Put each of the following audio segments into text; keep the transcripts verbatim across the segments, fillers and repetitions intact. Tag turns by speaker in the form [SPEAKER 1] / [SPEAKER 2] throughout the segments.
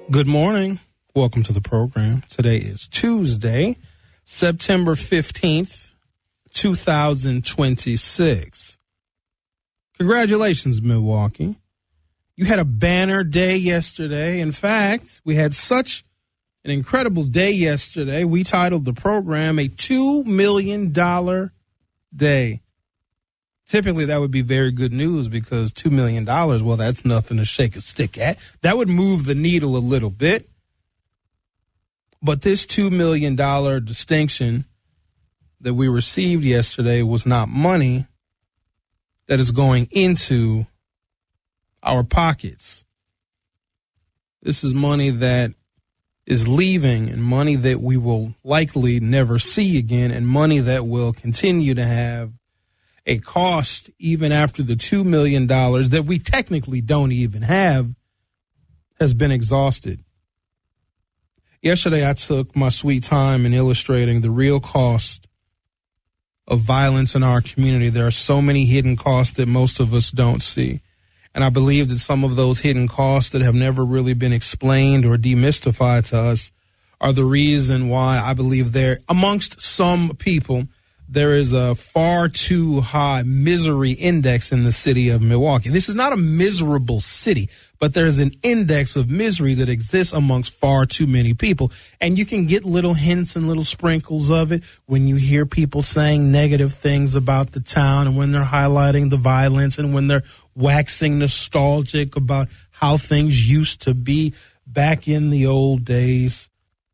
[SPEAKER 1] Good morning. Welcome to the program. Today is Tuesday, September fifteenth, twenty twenty-six. Congratulations, Milwaukee. You had a banner day yesterday. In fact, we had such an incredible day yesterday. We titled the program a two million dollars day. Typically, that would be very good news because two million dollars, well, that's nothing to shake a stick at. That would move the needle a little bit. But this two million dollars distinction that we received yesterday was not money that is going into our pockets. This is money that is leaving and money that we will likely never see again and money that will continue to have a cost even after the two million dollars that we technically don't even have has been exhausted. Yesterday, I took my sweet time in illustrating the real cost of violence in our community. There are so many hidden costs that most of us don't see. And I believe that some of those hidden costs that have never really been explained or demystified to us are the reason why I believe there, amongst some people, there is a far too high misery index in the city of Milwaukee. This is not a miserable city, but there's an index of misery that exists amongst far too many people. And you can get little hints and little sprinkles of it when you hear people saying negative things about the town and when they're highlighting the violence and when they're waxing nostalgic about how things used to be back in the old days.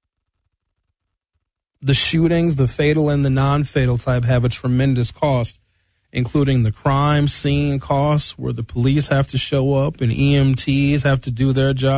[SPEAKER 1] The shootings, the fatal and the non-fatal type, have a tremendous cost, including the crime scene costs where the police have to show up and E M Ts have to do their job.